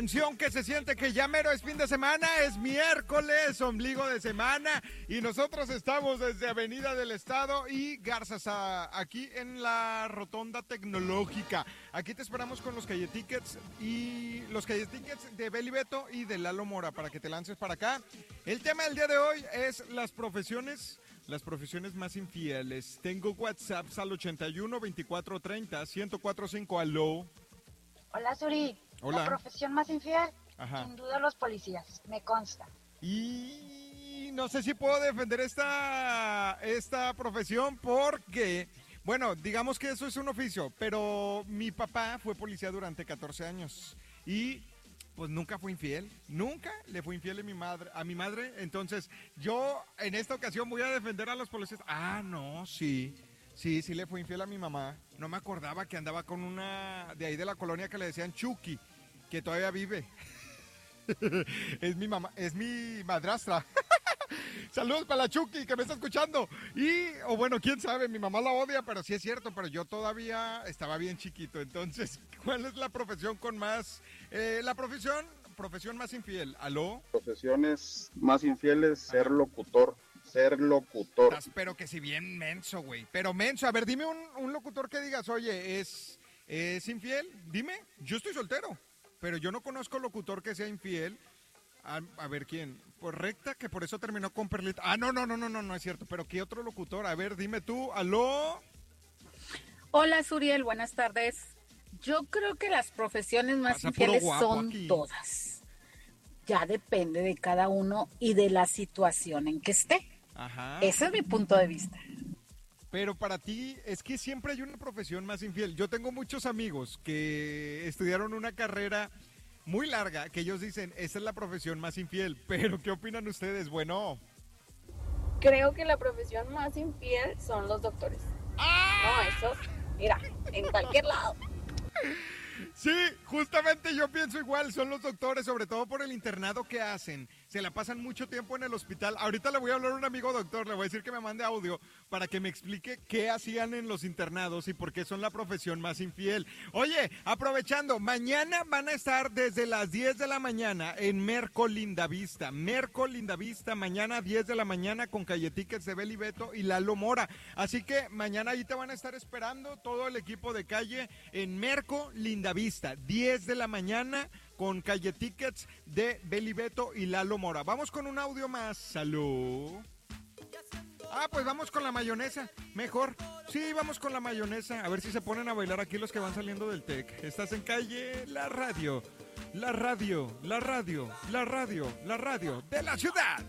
Atención, que se siente que ya mero es fin de semana, es miércoles, ombligo de semana, y nosotros estamos desde Avenida del Estado y Garzas, aquí en la Rotonda Tecnológica. Aquí te esperamos con los calle tickets de Beli Beto y de Lalo Mora para que te lances para acá. El tema del día de hoy es las profesiones más infieles. Tengo WhatsApp al 81 24 30 1045. Aló. Hola, Suri. Hola. La profesión más infiel, Ajá. sin duda los policías, me consta. Y no sé si puedo defender esta profesión porque, bueno, digamos que eso es un oficio, pero mi papá fue policía durante 14 años y pues nunca fue infiel, nunca le fue infiel a mi madre, entonces yo en esta ocasión voy a defender a los policías. Ah, no, sí le fue infiel a mi mamá. No me acordaba que andaba con una de ahí de la colonia que le decían Chucky, que todavía vive. Es mi mamá, es mi madrastra. Saludos para la Chucky que me está escuchando. O bueno, quién sabe, mi mamá la odia, pero sí es cierto, pero yo todavía estaba bien chiquito. Entonces, ¿cuál es la profesión con más, profesión más infiel? ¿Aló? Profesiones más infieles, ser locutor. Pero que si bien menso, güey. Pero menso, a ver, dime un locutor que digas, oye, ¿es infiel? Dime, yo estoy soltero, pero yo no conozco locutor que sea infiel. A ver, ¿quién? Pues Recta, que por eso terminó con Perlita. Ah, no es cierto. Pero ¿qué otro locutor? A ver, dime tú, ¿aló? Hola, Suriel, buenas tardes. Yo creo que las profesiones más infieles son aquí. Todas. Ya depende de cada uno y de la situación en que esté. Ajá. Ese es mi punto de vista. Pero para ti, es que siempre hay una profesión más infiel. Yo tengo muchos amigos que estudiaron una carrera muy larga, que ellos dicen, esa es la profesión más infiel. Pero, ¿qué opinan ustedes? Bueno. Creo que la profesión más infiel son los doctores. ¡Ah! No, esos, mira, en cualquier lado. Sí, justamente yo pienso igual, son los doctores, sobre todo por el internado que hacen. Se la pasan mucho tiempo en el hospital. Ahorita le voy a hablar a un amigo doctor, le voy a decir que me mande audio para que me explique qué hacían en los internados y por qué son la profesión más infiel. Oye, aprovechando, mañana van a estar desde las 10 de la mañana en Merco Lindavista, mañana 10 de la mañana con calle tickets de Beli Beto y Lalo Mora. Así que mañana ahí te van a estar esperando todo el equipo de calle en Merco Lindavista, 10 de la mañana con calle tickets de Beli Beto y Lalo Mora. Vamos con un audio más. Salud. Ah, pues vamos con la mayonesa. Mejor. Sí, vamos con la mayonesa. A ver si se ponen a bailar aquí los que van saliendo del TEC. Estás en calle La Radio. La radio de la ciudad.